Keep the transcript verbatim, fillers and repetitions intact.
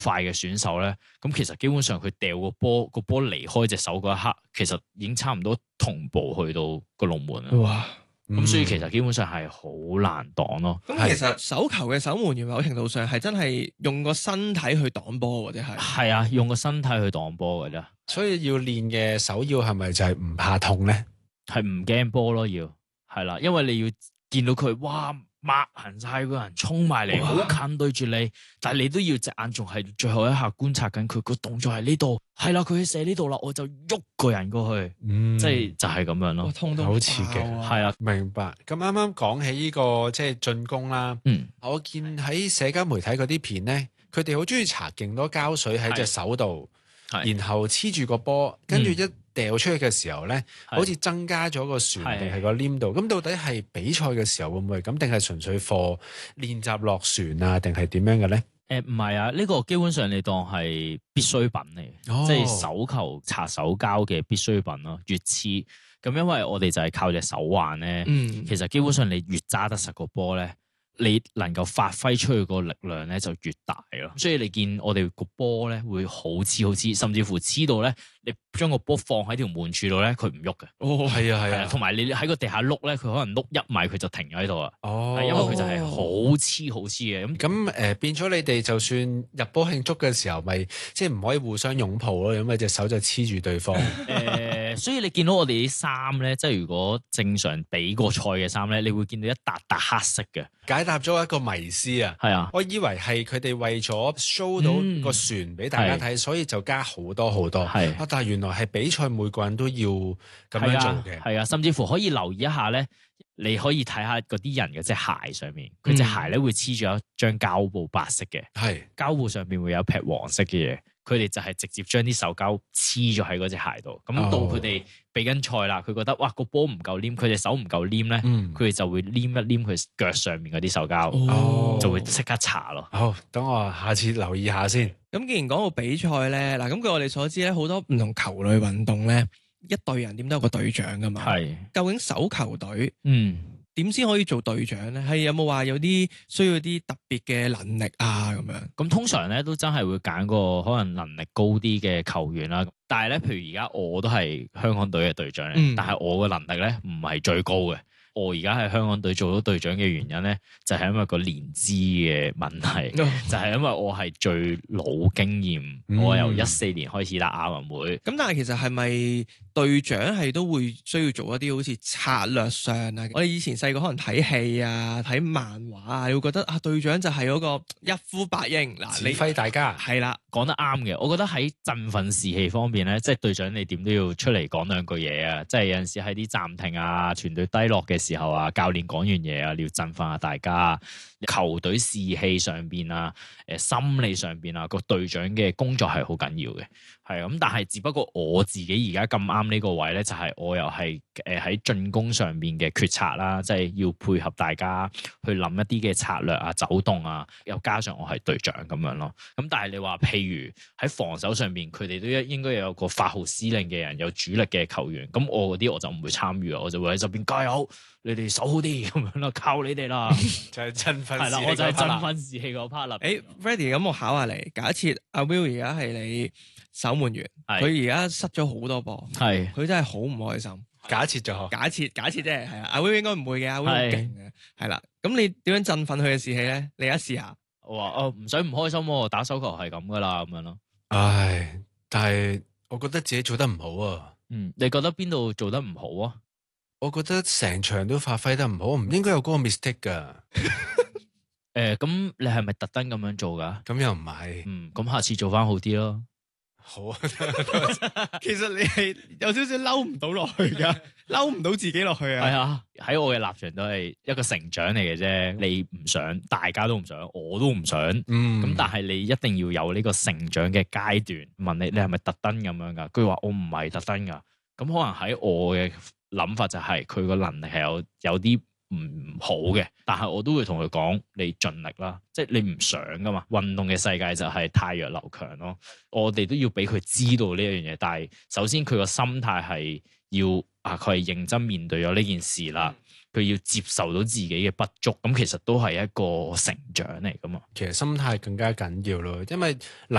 快嘅選手咧，咁其實基本上佢掉個波，個波離開隻手嗰一刻，其實已經差唔多同步去到個龍門啦。 哇！ 咁、嗯、所以其實基本上係好難擋咯。 咁、嗯、其實手球嘅守門員某程度上係真係用個身體去擋波，或者係係啊，用個身體去擋波㗎啫。 所以要練嘅首要係咪就係唔怕痛咧？ 係唔驚波咯，要係啦，因為你要見到佢，哇！抹行晒個人衝埋嚟，好近對住你，但係你都要隻眼仲係最後一下觀察緊佢個動作喺呢度，係啦，佢喺射呢度啦，我就喐個人過去，嗯、即係就係咁樣咯， 痛到好刺激， 係啊， 明白。咁啱啱講起呢、這個即係進攻啦，嗯，我見喺社交媒體嗰啲片咧，佢哋好中意搽勁多膠水喺隻手度，然後黐住個波，跟住一掉出去嘅時候咧，嗯、好似增加咗個旋定係個黏度。咁到底係比賽嘅時候會唔會咁，定係純粹課練習落旋啊，定係點樣嘅咧？ 誒唔係啊，呢、這個基本上你當係必需品嚟，哦、即係手球擦手膠嘅必需品咯。越黐咁，因為我哋就係靠隻手腕咧，嗯、其實基本上你越揸得實個波咧，你能夠發揮出去個力量咧就越大咯。所以你見我哋個波咧會好黐好黐，甚至乎黐到咧，你將個波放喺條門柱度咧，佢唔喐嘅。 哦，係啊，係啊。 同埋你喺個地下碌咧，佢可能碌一米，佢就停咗喺度啊。哦，因為佢就係好黐好黐嘅。咁咁誒變咗你哋就算入波慶祝嘅時候，咪即係唔可以互相擁抱咯，因為隻手就黐住對方。誒、 呃，所以你見到我哋啲衫咧，即係如果正常比過賽嘅衫咧，你會見到一笪笪黑色嘅。 解答咗一個迷思啊！係啊，我以為係佢哋為咗 show 到個船俾大家睇，嗯、所以就加好多好多。係啊，但係原來係比賽每個人都要咁樣做嘅。係啊， 甚至乎可以留意一下咧，你可以睇下嗰啲人嘅隻鞋上面，佢隻鞋咧會黐住一張膠布白色嘅，係、嗯、膠布上面會有一撇黃色嘅嘢。佢哋就係直接將啲手膠黐咗喺嗰隻鞋度，咁到佢哋比緊賽啦，佢覺得哇個波唔夠黏，佢隻手唔夠黏咧，佢哋、嗯、就會黏一黏佢腳上面嗰啲手膠，哦、就會即刻搽咯。 好，等我下次留意下先。 咁既然講到比賽咧，嗱咁據我哋所知咧，好多唔同球類運動咧，一隊人點都有個隊長噶嘛。係是，究竟手球隊，嗯。點先可以做隊長咧？係有冇話有啲需要啲特別嘅能力啊？咁樣咁通常咧都真係會揀個可能能力高啲嘅球員啦。但係咧，譬如而家我都係香港隊嘅隊長咧，嗯、但係我嘅能力咧唔係最高嘅。我而家喺香港隊做到隊長嘅原因咧，就係、是、因為個年資嘅問題，就係因為我係最老經驗，嗯、我由一四年開始打亞運會。咁、 嗯、但係其實係咪隊長係都會需要做一啲好似策略上啊？我哋以前細個可能睇戲啊、睇漫畫啊，你會覺得啊隊長就係嗰個一呼百應嗱， 指揮大家係啦， 講得啱嘅。我覺得喺振奮士氣方面咧，即係隊長你點都要出嚟講兩句嘢啊！即係有陣時喺啲暫停啊、全隊低落嘅時候啊，教練講完嘢啊，你要振奮下大家。球隊士氣上邊啊，誒心理上邊啊，個隊長嘅工作係好緊要嘅，係咁。但係只不過我自己而家咁啱呢個位咧，就係、是、我又係誒喺進攻上邊嘅決策啦，即係要配合大家去諗一啲嘅策略啊、走動啊，又加上我係隊長咁樣咯。咁但係你話譬如喺防守上邊，佢哋都應應該有個發號施令嘅人，有主力嘅球員。咁我嗰啲我就唔會參與啊，我就會喺側邊加油，你哋守好啲咁樣咯，靠你哋啦， 就係振奮。 係啦，我就係振奮士氣嗰 part 啦。 誒 Freddy 咁我考下你，假設阿 Will 而家係你守門員，佢而家失咗好多波，係佢是真係好唔開心。 假設就假設假設啫，係啊，阿 Will 應該唔會嘅，阿 Will 好勁嘅，係啦。咁你點樣振奮佢嘅士氣咧？你而家試下。 我話哦，唔使唔開心，打手球係咁噶啦，咁樣咯。 唉，但係我覺得自己做得唔好啊。 嗯，你覺得邊度做得唔好啊？ 我覺得成場都發揮得唔好，唔應該有嗰個 mistake 噶。 誒，咁、呃、你係咪特登咁樣做噶？ 咁又唔係。 嗯，咁下次做翻好啲咯。 好啊， 其實你係有少少嬲唔到落去噶，嬲唔到自己落去啊。 係啊，喺我嘅立場都係一個成長嚟嘅啫。你唔想，大家都唔想，我都唔想。嗯。咁但係你一定要有呢個成長嘅階段。問你，你係咪特登咁樣噶？佢話我唔係特登噶。咁可能喺我嘅諗法就係佢個能力係有有啲唔好嘅，但係我都會同佢講，你盡力啦，即係你唔想噶嘛。運動嘅世界就係汰弱留強咯，我哋都要俾佢知道呢一樣嘢。但係首先佢個心態係要啊，佢係認真面對咗呢件事啦。 佢要接受到自己嘅不足，咁其實都係一個成長嚟噶嘛。 其實心態更加緊要咯，因為能